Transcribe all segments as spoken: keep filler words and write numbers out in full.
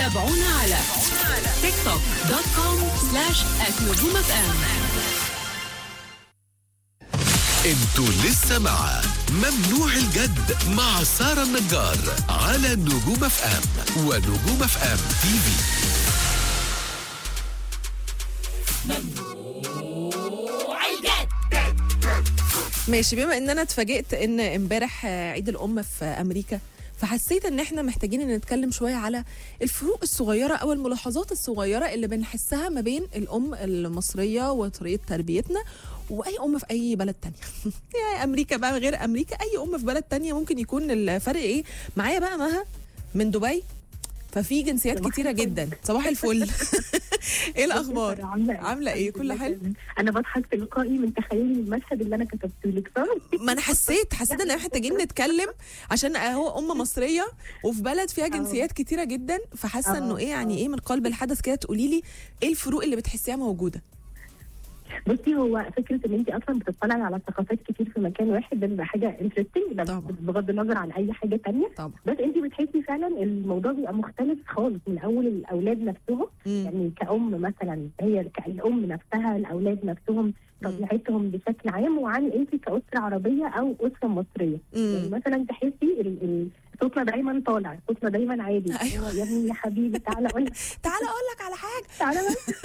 تابعونا على تيك توك دوت كوم سلاش نجوم اف ام. انتوا لسه مع ممنوع الجد مع سارة النجار على نجوم اف ام ونجوم اف ام تي في. ماشي، بما ان انا اتفاجئت ان امبارح عيد الام في امريكا، فحسيت ان احنا محتاجين ان نتكلم شويه على الفروق الصغيره او الملاحظات الصغيره اللي بنحسها ما بين الام المصريه وطريقه تربيتنا واي ام في اي بلد تانية. يعني امريكا بقى غير امريكا، اي ام في بلد تانية ممكن يكون الفرق ايه. معايا بقى مها من دبي، ففي جنسيات كتيره جدا. صباح الفل. ايه الاخبار؟ عامله ايه؟ كل حلو. انا بضحك تلقائي من تخيلي المشهد اللي انا كتبته لك. ما انا حسيت حسيت ان احنا محتاجين نتكلم عشان هو ام مصريه وفي بلد فيها جنسيات كتيره جدا، فحاسه انه ايه يعني ايه من قلب الحدث كده تقولي لي ايه الفروق اللي بتحسيها موجوده. بصي، هو فكره ان انت اصلا بتطلعي على ثقافات كتير في مكان واحد ده بيبقى حاجه انترستنج، بغض النظر عن اي حاجه تانية. طبعا. بس انت بتحسي فعلا الموضوع بيبقى مختلف خالص من اول الاولاد نفسهم. مم. يعني كأم مثلا، هي الام نفسها، الاولاد نفسهم طبيعتهم بشكل عام، وعن انت كأسره عربيه او اسره مصريه. مم. يعني مثلا تحسي صوتنا دايما طالع، صوتنا دايما عادي. أيوة. يا ابني يا حبيبي تعالى اقول لك تعالى اقول لك على حاجه، تعالى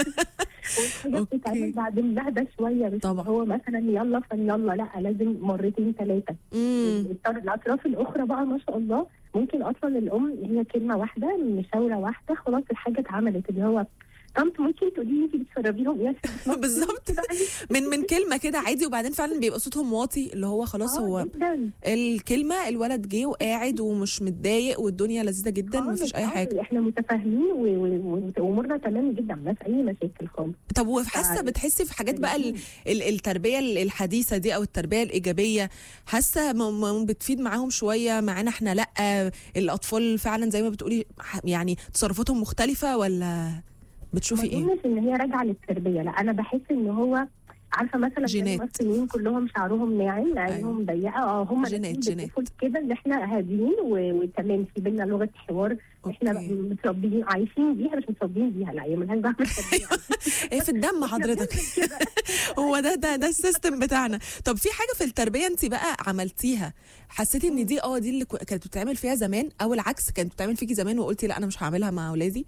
والحاجات بتتعمل بعدين بهدى شويه، مش طبعا. هو مثلا يلا فيلا، لا لازم مرتين ثلاثه. الاطراف الاخرى بقى ما شاء الله ممكن اصلا الام هي كلمه واحده مشاوره واحده خلاص الحاجه اتعملت، اللي هو طنط ممكن تقولي لي انت بتشربيهم ايه؟ بالظبط. من من كلمه كده عادي، وبعدين فعلا بيبقى صوتهم واطي، اللي هو خلاص هو جداً. الكلمه الولد جه وقاعد ومش متضايق والدنيا لذيذه جدا ومفيش اي حاجه. احنا متفاهمين وامورنا تمام جدا، ما في اي مشاكل خالص. طب وحاسه بتحسي في حاجات بقى ال ال التربيه الحديثه دي او التربيه الايجابيه، حاسه بتفيد معاهم شويه؟ معانا احنا لا الاطفال فعلا زي ما بتقولي يعني تصرفاتهم مختلفه، ولا بتشوفي ايه؟ مش ان هي راجعه للتربيه، لا انا بحس ان هو عارفه مثلا المصريين كلهم شعرهم ناعم، عينهم ضيقه، اه هم جينات جينات كده ان احنا هاديين وتمام، في بينا لغه حوار. احنا متربيين عايشين بيها، مش متربيين بيها، لا هي مالهاش دعوه بالتربيه. ايه في الدم حضرتك. هو ده ده ده السيستم بتاعنا. طب في حاجه في التربيه انت بقى عملتيها حسيتي ان دي اه دي اللي كانت بتتعمل فيها زمان، او العكس كانت بتتعمل فيكي زمان وقلتي لا انا مش هعملها مع اولادي؟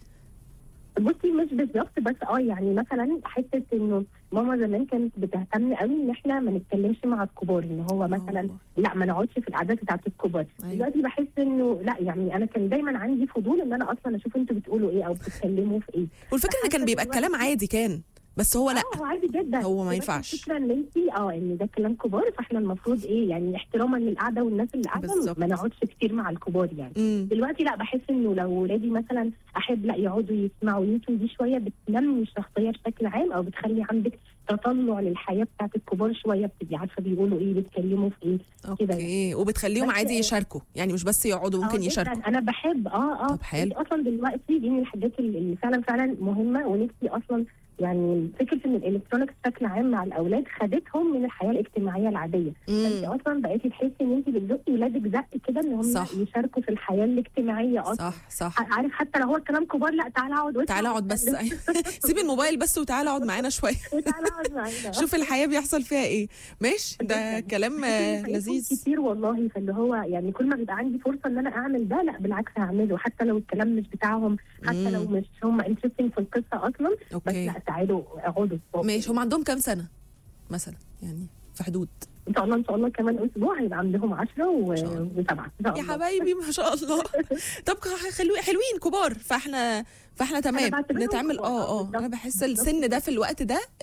بصي مش بالظبط، بس اه يعني مثلا حته انه ماما زمان كانت بتهتم قوي ان احنا ما نتكلمش مع الكبار، ان هو مثلا أوه. لا ما نقعدش في القعدات بتاعت الكبار. أيوة. دلوقتي بحس انه لا، يعني انا كان دايما عندي فضول ان انا اصلا اشوف انتوا بتقولوا ايه او بتتكلموا في ايه. والفكره ان كان بيبقى الكلام عادي كان، بس هو لا اه هو عادي جدا، هو ما ينفعش. الفكره ان انت اه ان ده كلام كبار، فاحنا المفروض ايه يعني احتراما للقعده والناس اللي قاعده ما نقعدش كتير مع الكبار يعني. مم. دلوقتي لا، بحس انه لو ولادي مثلا احب لا يقعدوا يسمعوا، يمكن دي شويه بتنمي الشخصيه بشكل عام، او بتخلي عندك تطلع للحياه بتاعت الكبار شويه، بتبقي عارفه بيقولوا ايه، بيتكلموا في ايه كده. اوكي، وبتخليهم عادي يشاركوا، يعني مش بس يقعدوا، ممكن يشاركوا. انا بحب اه اه طب حلو. اصلا دلوقتي دي من الحاجات اللي فعلا فعلا مهمه، ونفسي اصلا يعني فكره ان الالكترونيكس بشكل عام مع الاولاد خدتهم من الحياه الاجتماعيه العاديه. انت اصلا بقيتي تحسي ان انت بتزقي ولادك زق كده ان هم صح. يشاركوا في الحياه الاجتماعيه اصلا. صح صح. عارف حتى لو هو الكلام كبار، لا تعالى اقعد تعالى اقعد بس. سيب الموبايل بس وتعالى اقعد معانا شويه. تعالى اقعد معانا شوف الحياه بيحصل فيها ايه. ماشي، ده كلام لذيذ كتير والله. فاللي هو يعني كل ما بيبقى عندي فرصه ان انا اعمل ده، لا بالعكس هعمله، حتى لو الكلام مش بتاعهم، حتى لو مش هم انترستنج في القصه اصلا. أوكي. بس لا تعالوا اقعدوا. ماشي. هم عندهم كام سنه مثلا، يعني في حدود؟ ان شاء الله ان شاء الله كمان اسبوع هيبقى عندهم عشرة وسبعة. يا حبايبي ما شاء الله. طب حلوين كبار، فاحنا فاحنا تمام نتعامل. اه اه انا بحس السن ده في الوقت ده